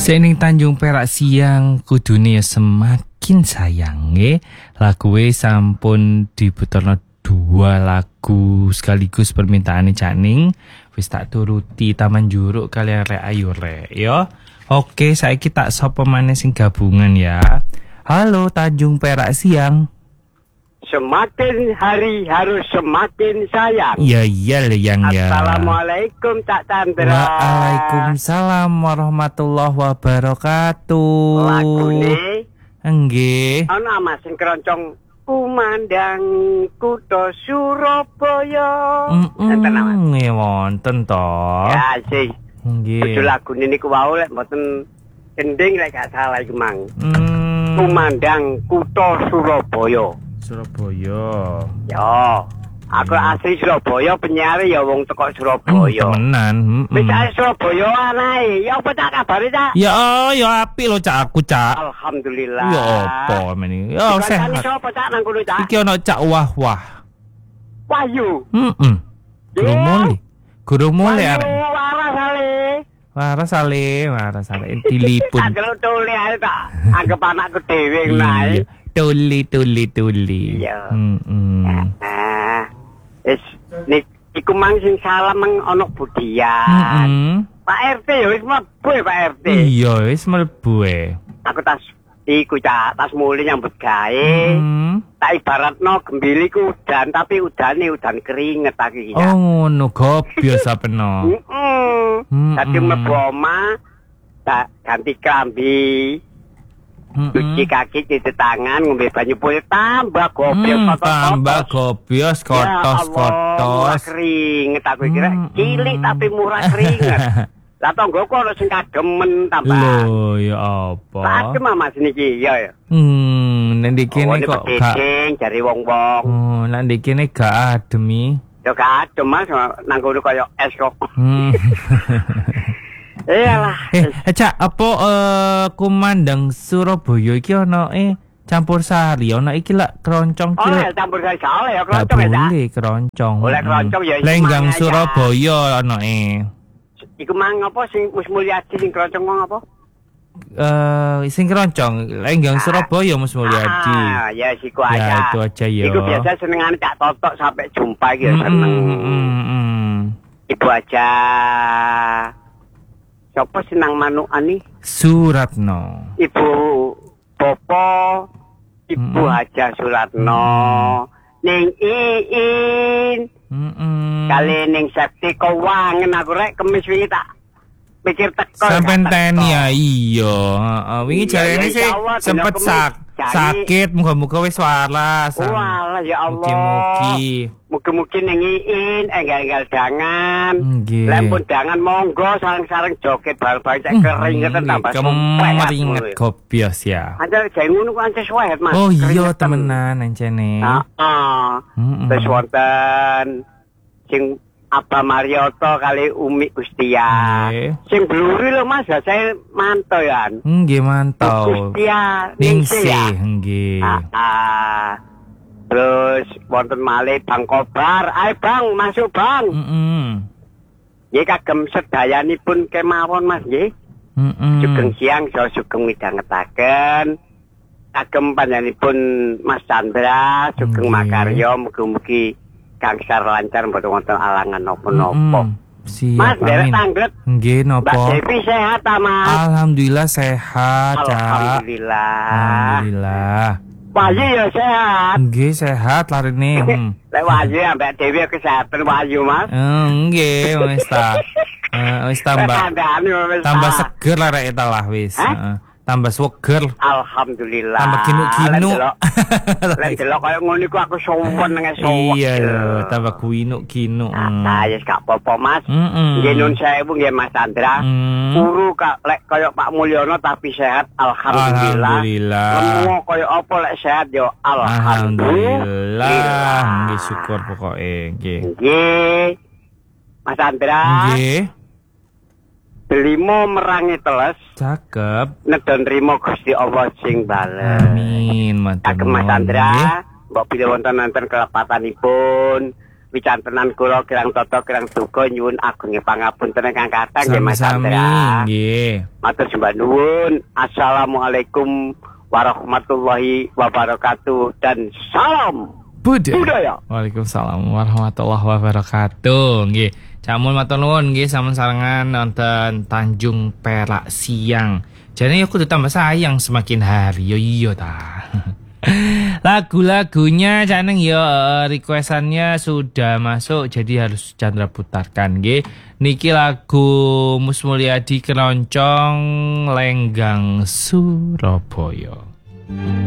Sening Tanjung Perak siang kudune semakin sayang nggih. Laguwe sampun diputerno 2 lagu sekaligus permintaane Caning. Wis tak turuti Taman Juruk kalian Rek Ayu Rek ya. Oke, saiki tak sapa maneh sing gabungan ya. Halo Tanjung Perak siang. Semakin hari harus semakin sayang. Ya yang ya. Assalamualaikum Cak Chandra. Waalaikumsalam warahmatullahi wabarakatuh. Lagune nggih. ana Mas sing keroncong kumandang kutha Surabaya. Nggih wonten to. Ya sih. Nggih. Judul lagune niku wau lek mboten gending lek gak salah iku mang. Kumandang kutha Surabaya. Surabaya. Ya, aku asli Surabaya, penyiar ya wong teko Surabaya. Temenan. Wis Surabaya anae. Ya apa Cak kabare Cak? Ya apik lho Cak aku Cak. Alhamdulillah. Ya apa meni? Ya sehat. Iki sapa Cak nang kono Cak? Iki ana Cak Wah. Wahyu. Guru mulai arek. Waras ale. Waras ale diliput. Agak tole ae tak. Anggap anakku dhewe nae. Tuli. Iya. Iku mang sing salah mang ana budian. Pak RT ya wis mlebu Pak RT. Iya wis mlebu Aku tas iku Cak, tas muli nyambut gawe. Tak ibaratno gembili ku udan tapi udane udan keringet aku iki. Oh ngono gobios apeno. Dadi mlebu omah tak ganti klambi. Cuci kaki, cuci tangan, ngombe banyu putih, tambah gobios, tambah gobios, kotos. Keringet aku kira cilik tapi murah keringet. Lah tanggoku ana sing kademen tambah. Lho ya apa? Adem Mas niki ya. Nek kene kok gak jare wong-wong. Oh, nek kene gak ademi. Ya gak adem Mas nang kono kaya es kok. Iyalah. Cak, apa kumandang Surabaya iki ana campur sari, ana iki lak keroncong ki. Oh, campur sari salah ya keroncong ya. Boleh keroncong. Oleh keroncong ya. Lenggang Surabaya ana Iku mang apa sing Mus Mulyadi sing keroncong mang apa? Sing keroncong Lenggang Surabaya Mus Mulyadi. Ya siku aja. Ya itu aja ya. Iku biasa senengane Cak Totok sampai jumpa iki seneng. Ibu aja. Siapa senang manukan nih? Suratno. Ibu Popo, Ibu Haja Suratno, Ning Iin, kali Ning Septi Kewangen aku rek kemis wingi tak pikir teko. Sampai teni ya iya. Wingi jarene sih sempet sakit, muga-muga wis waras. Walah ya Allah. Mugi-mugi ning Iin enggal-enggal dangan. Lempun dangan monggo sareng-sareng joget bal-bal cek keringet tambah keringet gobios ya. Anjir jeng ngono kok ances wae Mas. Oh iya temenan encene. Terus wonten sing Abah Marioto kali Umi Gustia. Sing bluri lho Mas, saya mantau ya. Nggih mantau. Gustia Ningsih nggih. Terus wonten malih Bang Kobar. Ayo Bang, masuk Bang. Nggih kagem sedayanipun kemawon Mas nggih. Sugeng siang so sugeng midhangetaken. Kagem panjenenganipun Mas Chandra, sugeng makarya mugi-mugi gangsar lancar mboten wonten alangan napa-napa. Mas derek tangglet. Nggih napa? Mbak Devi sehat ta Mas? Alhamdulillah sehat, Cak. Alhamdulillah. Wahyu ya sehat. Nggih sehat larine. Lek Wahyu Mbak Devi kesehatan Wahyu Mas. Nggih wis ta. Wis tambah seger lareke ta lah wis. Tambah seger. Alhamdulillah. Tambah ginu-ginu. Lek delok kaya ngono iku aku sowan nang sowan. Iya, tambah ginu-ginu. Ya gak apa-apa Mas. Nggih nun sewu nggih Mas Chandra. Puru lek kaya Pak Mulyono tapi sehat alhamdulillah. Lemu kaya apa lek sehat yo alhamdulillah. Nggih syukur pokoke nggih. Nggih. Mas Chandra. Nggih. Delimo merangi teles. Cakep. Nedon rimo Gusti Allah sing bales. Amin. Kagem Mas Chandra, mbok bilih wonten kelepatanipun wicantenan kula kirang tata kirang duga nyuwun agunge pangapunten ingkang kathah nggih Mas Sami-sami Chandra. nggih. Matur sembah nuwun. Assalamualaikum warahmatullahi wabarakatuh dan salam budaya. Waalaikumsalam warahmatullahi wabarakatuh. Nggih. Camun matur nuwun nggih sampun sarengan nonton Tanjung Perak Siang. Jadi aku tuh tambah sayang semakin hari. Yo iya ta. Lagu-lagunya Cak Neng ya requestannya sudah masuk jadi harus Chandra putarkan nggih. Niki lagu Mus Mulyadi Keroncong Lenggang Surabaya.